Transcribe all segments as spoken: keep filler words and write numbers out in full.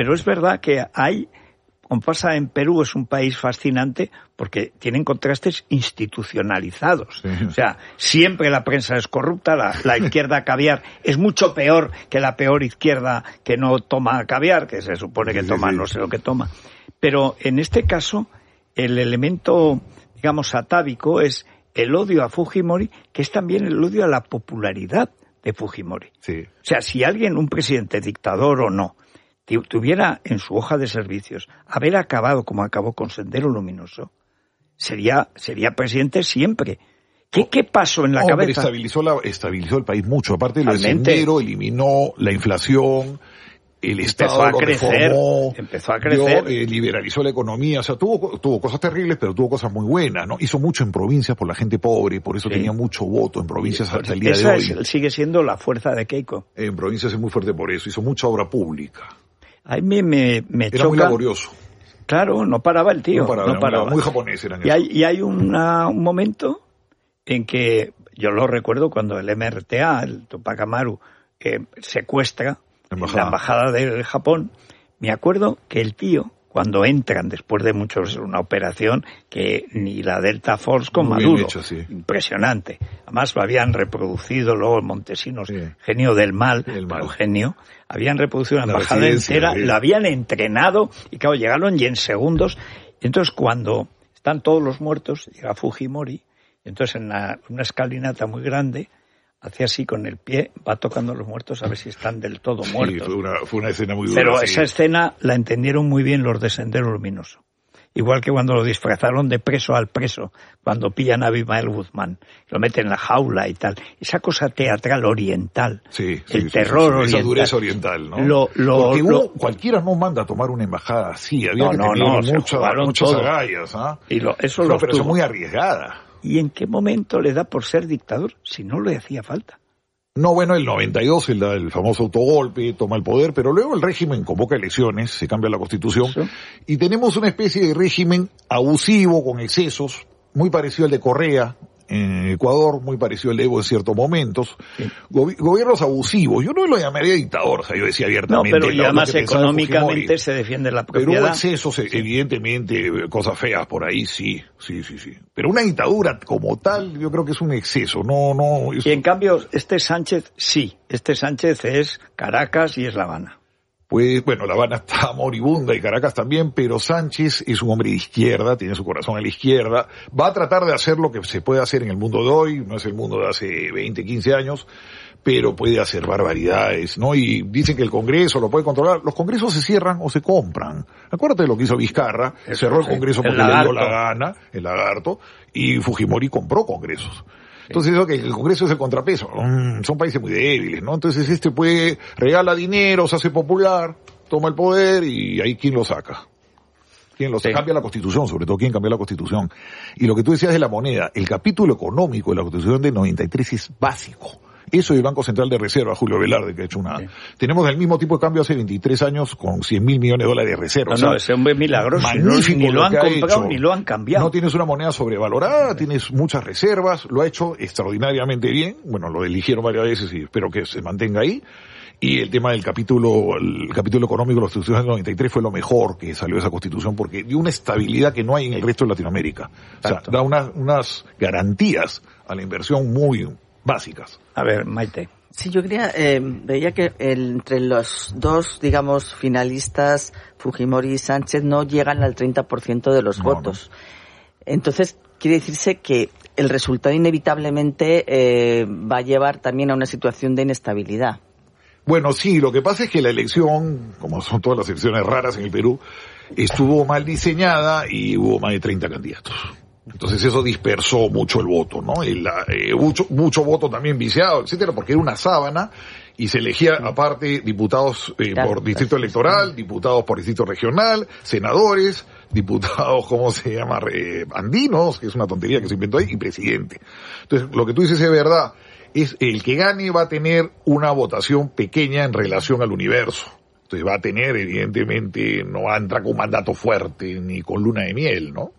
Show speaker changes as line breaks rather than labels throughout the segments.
Pero es verdad que hay, como pasa en Perú, es un país fascinante porque tienen contrastes institucionalizados. Sí. O sea, siempre la prensa es corrupta, la, la izquierda caviar es mucho peor que la peor izquierda que no toma caviar, que se supone que toma, sí, sí. no sé lo que toma. Pero en este caso, el elemento, digamos, atávico es el odio a Fujimori, que es también el odio a la popularidad de Fujimori.
Sí.
O sea, si alguien, un presidente dictador o no, tuviera en su hoja de servicios haber acabado como acabó con Sendero Luminoso, sería sería presidente siempre. ¿Qué, qué pasó en la
Hombre,
cabeza?
Estabilizó, la, estabilizó el país mucho. Aparte, lo de Sendero eliminó la inflación, el Estado
empezó a crecer,
reformó,
empezó a crecer.
Dio, eh, liberalizó la economía, o sea, tuvo, tuvo cosas terribles, pero tuvo cosas muy buenas, ¿no? Hizo mucho en provincias por la gente pobre, por eso sí. tenía mucho voto en provincias sí, hasta el día
esa
de hoy.
Es, sigue siendo la fuerza de Keiko.
En provincias es muy fuerte por eso, hizo mucha obra pública.
A mí me, me
Era
choca.
muy laborioso.
Claro, no paraba el tío.
No paraba,
no paraba.
Muy japonés eran
y hay, y hay una, un momento en que, yo lo recuerdo cuando el M R T A, el Tupac Amaru, eh, secuestra embajada. la embajada de Japón. Me acuerdo que el tío, cuando entran después de muchos, una operación que ni la Delta Force con
Muy
Maduro,
hecho, sí.
impresionante. Además lo habían reproducido luego el Montesinos, sí. genio del mal, el mal. genio, habían reproducido la, la embajada entera, sí. la habían entrenado y claro, llegaron y en segundos. Y entonces cuando están todos los muertos, llega Fujimori, y entonces en la, una escalinata muy grande, hace así con el pie, va tocando a los muertos a ver si están del todo muertos.
Sí, fue una, fue una escena muy dura.
Pero
sí.
esa escena la entendieron muy bien los de Sendero Luminoso. Igual que cuando lo disfrazaron de preso al preso, cuando pillan a Abimael Guzmán, lo meten en la jaula y tal. Esa cosa teatral oriental,
sí,
el
sí,
terror
sí, sí,
oriental.
Esa dureza oriental, ¿no?
Lo, lo,
Porque
lo,
uno, cualquiera no manda a tomar una embajada así, había
no,
que
no,
tener
no,
mucha, muchas agallas, ¿ah?
Y lo, eso
no,
lo
pero eso es muy arriesgada.
¿Y en qué momento le da por ser dictador si no le hacía falta?
No, bueno, el noventa y dos, el, el famoso autogolpe, toma el poder, pero luego el régimen convoca elecciones, se cambia la constitución, ¿sí? Y tenemos una especie de régimen abusivo, con excesos, muy parecido al de Correa en Ecuador, muy parecido al de Evo en ciertos momentos, sí. Go- gobiernos abusivos. Yo no lo llamaría dictador, o sea, yo decía abiertamente.
No, pero y además económicamente se defiende la propiedad.
Pero hubo excesos, sí. evidentemente, cosas feas por ahí, sí, sí, sí, sí. Pero una dictadura como tal, yo creo que es un exceso, no, no. Es...
Y en cambio, este Sánchez, sí, este Sánchez es Caracas y es La Habana.
Pues, bueno, La Habana está moribunda y Caracas también, pero Sánchez es un hombre de izquierda, tiene su corazón a la izquierda, va a tratar de hacer lo que se puede hacer en el mundo de hoy, no es el mundo de hace veinte, quince años, pero puede hacer barbaridades, ¿no? Y dicen que el Congreso lo puede controlar. Los Congresos se cierran o se compran. Acuérdate de lo que hizo Vizcarra, Eso, cerró el Congreso porque el le dio la gana, el lagarto, y Fujimori compró Congresos. Entonces eso que el Congreso es el contrapeso, mm, son países muy débiles, ¿no? Entonces este puede, regala dinero, se hace popular, toma el poder y ahí ¿quién lo saca? ¿Quién lo saca? Sí. Cambia la Constitución, sobre todo ¿quién cambia la Constitución? Y lo que tú decías de la moneda, el capítulo económico de la Constitución del noventa y tres es básico. Eso y el Banco Central de Reserva, Julio Velarde, que ha hecho una... Sí. Tenemos el mismo tipo de cambio hace veintitrés años con cien mil millones de dólares de reserva.
No, o sea, no, ese hombre es milagroso.
Magnífico
ni lo han comprado
hecho.
ni lo han cambiado.
No tienes una moneda sobrevalorada, tienes muchas reservas, lo ha hecho extraordinariamente bien. Bueno, lo eligieron varias veces y espero que se mantenga ahí. Y el tema del capítulo, el capítulo económico de la Constitución del noventa y tres fue lo mejor que salió de esa Constitución porque dio una estabilidad que no hay en el resto de Latinoamérica. Exacto. O sea, da unas, unas garantías a la inversión muy básicas.
A ver, Maite.
Sí, yo quería, eh, veía que el, entre los dos, digamos, finalistas, Fujimori y Sánchez, no llegan al treinta por ciento de los no, votos. No. Entonces, quiere decirse que el resultado inevitablemente eh, va a llevar también a una situación de inestabilidad.
Bueno, sí, lo que pasa es que la elección, como son todas las elecciones raras en el Perú, estuvo mal diseñada y hubo más de treinta candidatos. Entonces eso dispersó mucho el voto, ¿no? Y la, eh, mucho, mucho voto también viciado, etcétera, porque era una sábana y se elegía aparte diputados eh, claro, por distrito electoral, sí. diputados por distrito regional, senadores, diputados, ¿cómo se llama? Eh, andinos, que es una tontería que se inventó ahí, y presidente. Entonces lo que tú dices es verdad, es el que gane va a tener una votación pequeña en relación al universo. Entonces va a tener, evidentemente, no va a entrar con un mandato fuerte ni con luna de miel, ¿no?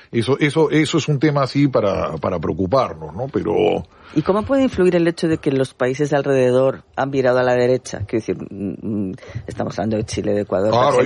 Eso, eso, eso es un tema así para, para preocuparnos, ¿no? Pero...
¿Y cómo puede influir el hecho de que los países de alrededor han virado a la derecha? Quiero decir, estamos hablando de Chile, de Ecuador.
Claro,